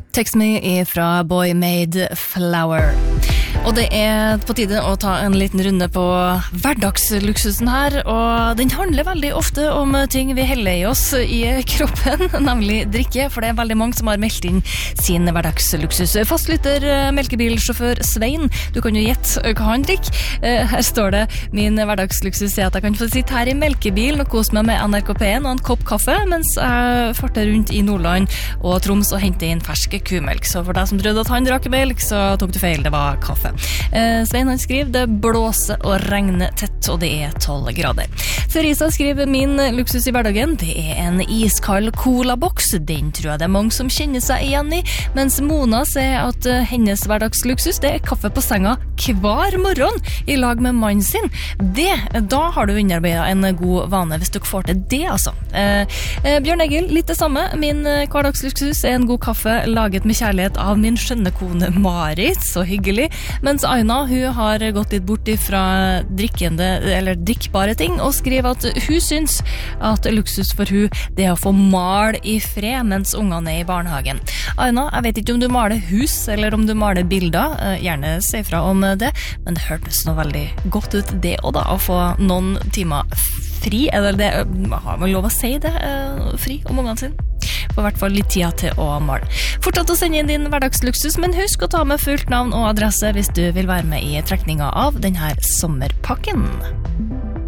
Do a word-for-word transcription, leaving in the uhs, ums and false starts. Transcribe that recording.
Text Me er fra Boy Made Flower. Og det er på tide å ta en liten runde på hverdagsluksusen her, og den handler veldig ofte om ting vi heller i oss i kroppen, nemlig drikke, for det er veldig mange som har meldt inn sin hverdagsluksus. Fastlytter melkebilsjåfør Svein, du kan jo gjette hva han drikker. Her står det, min hverdagsluksus er at jeg kan få sitte her i melkebilen og kose meg med N R K P-en og en kopp kaffe, mens jeg farter rundt i Nordland og Troms og henter inn ferske kumelk. Så for deg som trodde at han drakk melk, så tok du feil, det var kaffe. Eh, Svein han skriver, det blåser og regner tett, og det er tolv grader. Theresa skriver, min luksus i hverdagen, det er en iskald cola-boks. Den tror jeg det er mange som kjenner seg igjen i, mens Mona sier at uh, hennes hverdagsluksus, det er kaffe på senga hver morgen i lag med mannen sin. Det, da har du innarbeidet en god vane, hvis du får til det, altså. Eh, eh, Bjørn Egil, litt det samme. Min uh, hverdagsluksus er en god kaffe laget med kjærlighet av min skjønne kone Marit, så hyggelig. Mens Aina, hun har gått litt bort fra drikkende, eller drikkbare ting, og skriver at hun syns at luksus for hun, det er å få mal i fred mens ungene er i barnehagen. Aina, jeg vet ikke om du maler hus, eller om du maler bilder, gjerne si fra om det, men det hørtes noe veldig godt ut det, og da å få noen timer fri, eller det, har man lov å si det, fri om ungene sine? På hvert fall litt tid til å male. Fortsett å sende inn din hverdagsluksus, men husk å ta med fullt navn og adresse hvis du vil være med i trekninga av denne sommerpakken.